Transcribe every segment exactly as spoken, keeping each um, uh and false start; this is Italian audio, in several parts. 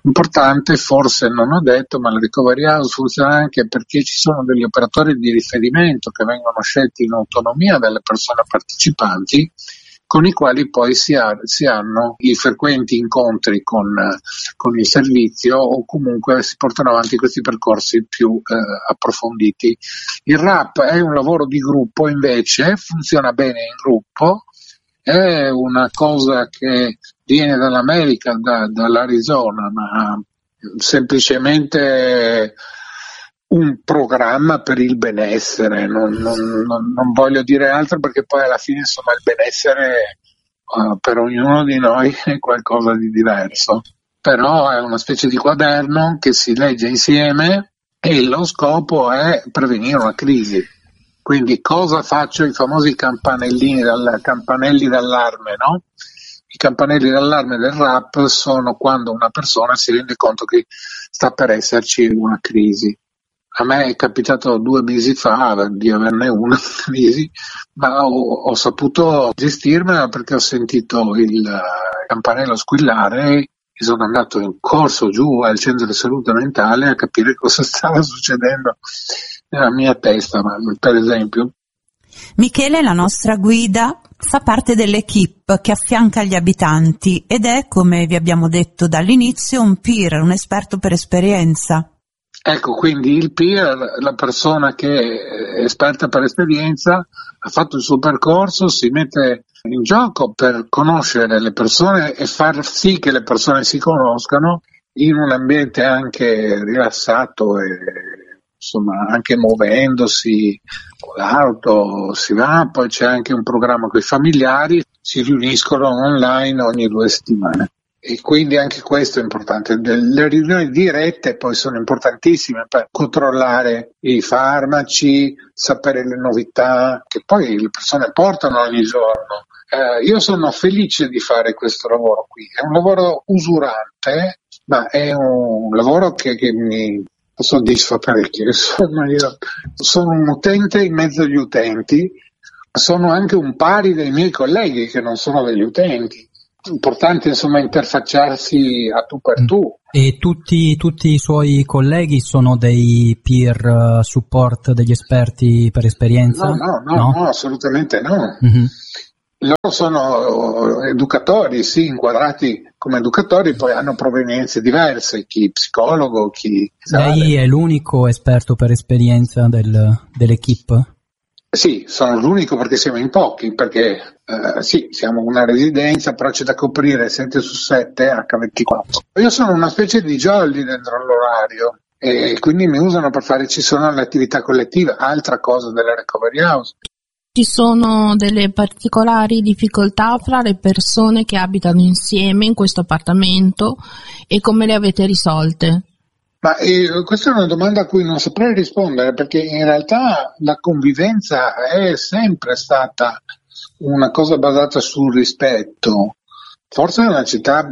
Importante, forse non ho detto, ma la recovery house funziona anche perché ci sono degli operatori di riferimento che vengono scelti in autonomia dalle persone partecipanti, con i quali poi si, ha, si hanno i frequenti incontri con, con il servizio, o comunque si portano avanti questi percorsi più eh, approfonditi. Il R A P è un lavoro di gruppo, invece funziona bene in gruppo, è una cosa che viene dall'America, da, dall'Arizona, ma semplicemente un programma per il benessere, non, non, non, non voglio dire altro, perché poi alla fine insomma il benessere uh, per ognuno di noi è qualcosa di diverso, però è una specie di quaderno che si legge insieme e lo scopo è prevenire una crisi. Quindi cosa faccio? I famosi campanellini, dal, campanelli d'allarme, no? I campanelli d'allarme del R A P sono quando una persona si rende conto che sta per esserci una crisi. A me è capitato due mesi fa di averne una crisi, ma ho, ho saputo gestirmela perché ho sentito il campanello squillare e sono andato in corso giù al centro di salute mentale a capire cosa stava succedendo nella mia testa, ma, per esempio. Michele, la nostra guida, fa parte dell'equipe che affianca gli abitanti ed è, come vi abbiamo detto dall'inizio, un peer, un esperto per esperienza. Ecco, quindi il peer, la persona che è esperta per esperienza, ha fatto il suo percorso, si mette in gioco per conoscere le persone e far sì che le persone si conoscano in un ambiente anche rilassato e insomma anche muovendosi con l'auto si va. Poi c'è anche un programma con i familiari, si riuniscono online ogni due settimane. E quindi anche questo è importante. Le riunioni dirette poi sono importantissime per controllare i farmaci, sapere le novità che poi le persone portano ogni giorno. Eh, io sono felice di fare questo lavoro qui. È un lavoro usurante, ma è un lavoro che, che mi soddisfa parecchio. Insomma, io sono un utente in mezzo agli utenti, sono anche un pari dei miei colleghi che non sono degli utenti. Importante insomma interfacciarsi a tu per tu. E tutti, tutti i suoi colleghi sono dei peer support, degli esperti per esperienza? No, no, no, no? no assolutamente no. Mm-hmm. Loro sono educatori, sì, inquadrati come educatori, poi hanno provenienze diverse, chi psicologo, chi... Lei è l'unico esperto per esperienza del, dell'equipe? Sì, sono l'unico perché siamo in pochi, perché eh, sì, siamo una residenza, però c'è da coprire sette su sette acca ventiquattro. Io sono una specie di jolly dentro l'orario e quindi mi usano per fare, ci sono le attività collettive, altra cosa della recovery house. Ci sono delle particolari difficoltà fra le persone che abitano insieme in questo appartamento e come le avete risolte? Ma eh, questa è una domanda a cui non saprei rispondere, perché in realtà la convivenza è sempre stata una cosa basata sul rispetto. Forse in una città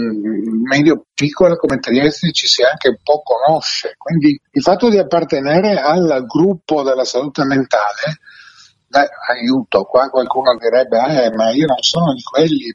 mh, medio piccola come Trieste ci si anche un po' conosce, quindi il fatto di appartenere al gruppo della salute mentale, dai, aiuto, qua qualcuno direbbe eh, ma io non sono di quelli.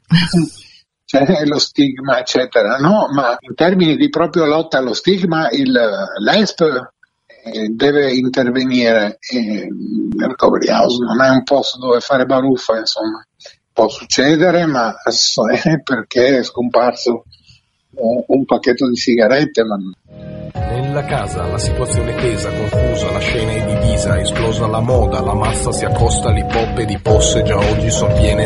C'è lo stigma eccetera, no, ma in termini di proprio lotta allo stigma il, l'E S P eh, deve intervenire e il recovery house non è un posto dove fare baruffa, insomma può succedere, ma è perché è scomparso un, un pacchetto di sigarette. Ma... Nella casa la situazione è tesa, confusa, la scena è divisa, esplosa la moda, la massa si accosta, l'hip hop ed i posse già oggi son piene